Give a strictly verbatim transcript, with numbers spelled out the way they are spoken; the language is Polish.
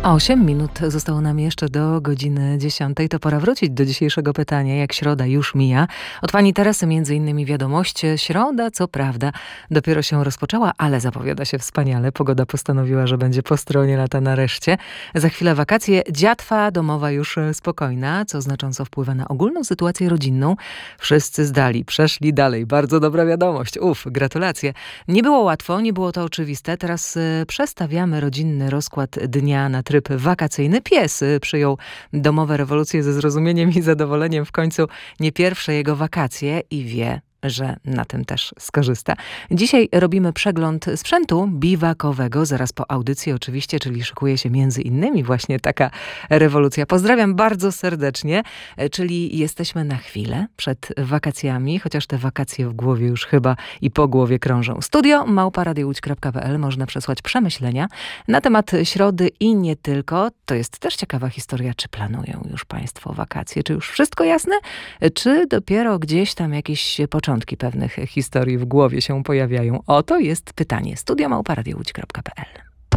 Osiem minut zostało nam jeszcze do godziny dziesiątej. To pora wrócić do dzisiejszego pytania, jak środa już mija. Od pani Teresy między innymi wiadomość. Środa, co prawda, dopiero się rozpoczęła, ale zapowiada się wspaniale. Pogoda postanowiła, że będzie po stronie lata nareszcie. Za chwilę wakacje. Dziatwa domowa już spokojna, co znacząco wpływa na ogólną sytuację rodzinną. Wszyscy zdali, przeszli dalej. Bardzo dobra wiadomość. Uf, gratulacje. Nie było łatwo, nie było to oczywiste. Teraz y, przestawiamy rodzinny rozkład dnia na tryb wakacyjny. Pies y, przyjął domowe rewolucje ze zrozumieniem i zadowoleniem. W końcu nie pierwsze jego wakacje i wie, że na tym też skorzysta. Dzisiaj robimy przegląd sprzętu biwakowego, zaraz po audycji oczywiście, czyli szykuje się między innymi właśnie taka rewolucja. Pozdrawiam bardzo serdecznie, czyli jesteśmy na chwilę przed wakacjami, chociaż te wakacje w głowie już chyba i po głowie krążą. Studio małpa radio łódź kropka pe el, można przesłać przemyślenia na temat środy i nie tylko. To jest też ciekawa historia, czy planują już państwo wakacje, czy już wszystko jasne, czy dopiero gdzieś tam jakieś początki Początki pewnych historii w głowie się pojawiają. Oto jest pytanie. studio małpa radio łódź kropka pe el.